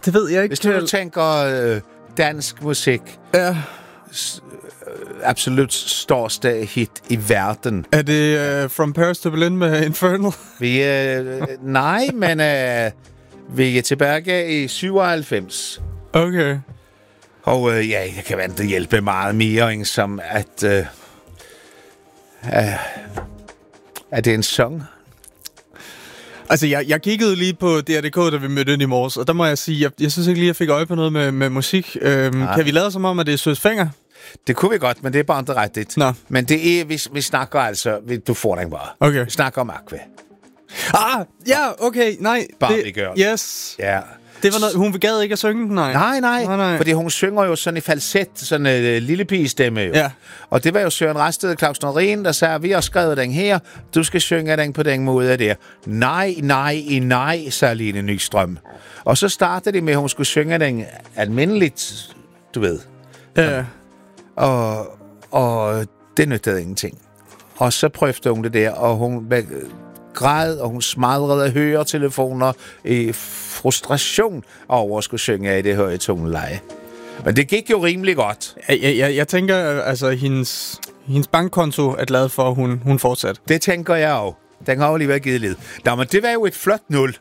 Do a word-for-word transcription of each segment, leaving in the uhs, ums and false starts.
Det ved jeg ikke. Hvis du nu tænker øh, dansk musik, ja. s- øh, absolut største hit i verden. Er det uh, From Paris to Berlin med Infernal? Vi, øh, nej, men øh, vi er tilbage i syvoghalvfems. Okay. Og øh, ja, jeg kan ikke hjælpe meget mere, end som at... Øh, øh, er det en sang? Altså, jeg, jeg kiggede lige på D R punktum D K, da vi mødte ind i morges, og der må jeg sige, jeg, jeg synes ikke lige, jeg fik øje på noget med, med musik. Øhm, kan vi lade som om, at det er Søs Fenger? Det kunne vi godt, men det er bare ikke rigtigt. Nå. Men det er, vi, vi snakker altså... Vi, du får den bare. Okay. Vi snakker om Aqua. Ah, ja, okay, nej. Barbie Girl. Yes. Ja. Det var noget, hun gad ikke at synge den, nej. Nej, nej, nej, nej. fordi hun synger jo sådan i falset, sådan en uh, lille pigestemme jo. Ja. Og det var jo Søren Rasted Claus Norén, der sagde, vi har skrevet den her, du skal synge den på den måde der. Nej, nej, nej, sagde Line Nystrøm. Og så startede de med, at hun skulle synge den almindeligt, du ved. Ja. Og, og det nyttede ingenting. Og så prøvede hun det der, og hun græd, og hun smadrede af høretelefoner i frustration over at skulle synge af det høje toneleje. Men det gik jo rimelig godt. Jeg, jeg, jeg tænker, altså, hendes, hendes bankkonto er glad for, at hun, hun fortsat. Det tænker jeg jo. Den har jo lige været givet lidt. Nå, men det var jo et flot nul.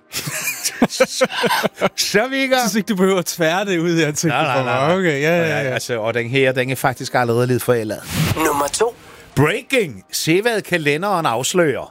Så vi Jeg synes ikke, du behøver at tvære det ud, jeg tænker. Nej, nej, nej. Okay, ja, ja, ja. Altså, og den her, den er faktisk allerede lidt forældet. Nummer to. Breaking. Se, hvad kalenderen afslører.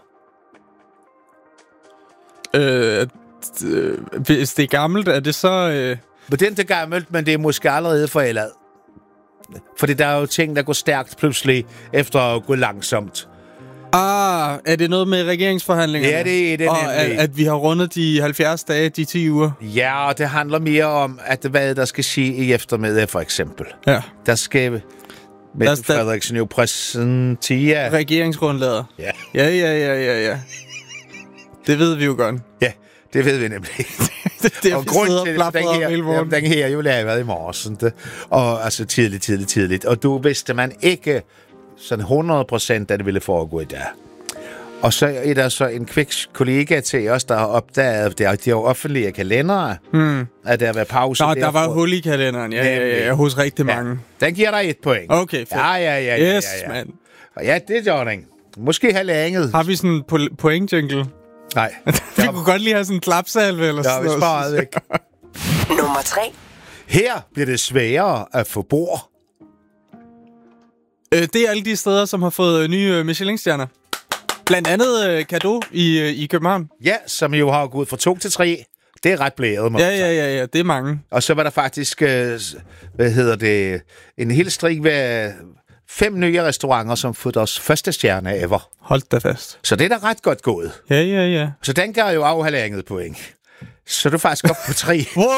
Øh, øh, hvis det er gammelt, er det så... Øh... Men den er gammelt, men det er måske allerede forældet. Fordi der er jo ting, der går stærkt pludselig, efter at gå langsomt. Ah, er det noget med regeringsforhandlingerne? Ja, det er det og nemlig. at, at vi har rundet de halvfjerds dage, de ti uger? Ja, og det handler mere om, at hvad der skal ske i eftermiddag, for eksempel. Ja. Der skal Mette Der- der- Frederiksen jo præsentere... Regeringsgrundlaget? Ja. Ja, ja, ja, ja, ja. Det ved vi jo godt. Ja, det ved vi nemlig. det er og grund til det, den her, hele jamen, den her er jo lavet i morges, ikke? Og altså tidligt, tidligt, tidligt. Og du vidste man ikke sådan hundrede procent, at det ville foregå i dag. Og så er der så en kvik kollega til os, der har opdaget, at de har jo offentlige kalendere, hmm. at der var pause. Nå, der var hul i kalenderen, ja, ja, ja, ja, hos rigtig mange. Ja, den giver dig et point. Okay, fedt. Ja, ja, ja. ja Yes, ja, ja. mand. Og ja, det gør den. Måske halvandet. Har vi sådan en po- point-jingle? Nej. Vi kunne godt lige have sådan en klapsalve eller Der sådan er vi sparet væk. Nummer tre. Her bliver det sværere at få bord. Øh, det er alle de steder, som har fået øh, nye øh, Michelin-stjerner. Blandt andet øh, Cadeau i, øh, i København. Ja, som jo har gået fra to til tre. Det er ret blæret, må Ja, man sige. ja, ja, ja, det er mange. Og så var der faktisk, øh, hvad hedder det, en hel strik med fem nye restauranter, som får deres første stjerne ever. Hold da fast. Så det er da ret godt gået. Ja, ja, ja. Så den gør jo af halvandet point. Så er du faktisk op på tre. Wow!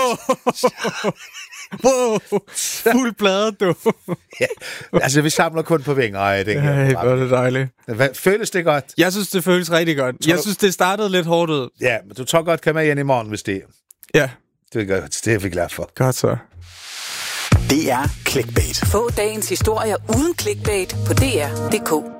Wow! Fuld blade, du. Ja, altså, vi samler kun på vinger af det. Ej, hvor er det dejligt. Hvad, føles det godt? Jeg synes, det føles rigtig godt. Tror Jeg du- synes, det startede lidt hårdt ud. Ja, men du tror godt, kan med igen i morgen, hvis det Ja, det er godt. Det er vi glad for. godt så. Det er Clickbait. Få dagens historier uden clickbait på D R punktum D K.